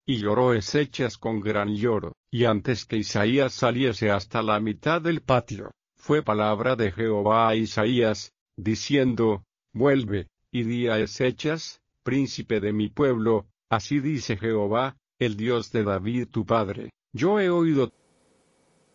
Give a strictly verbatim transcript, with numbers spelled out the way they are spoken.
y lloró Ezechas con gran lloro. Y antes que Isaías saliese hasta la mitad del patio, fue palabra de Jehová a Isaías, diciendo: Vuelve, y di a Ezechas, príncipe de mi pueblo, así dice Jehová, el Dios de David tu padre: Yo he oído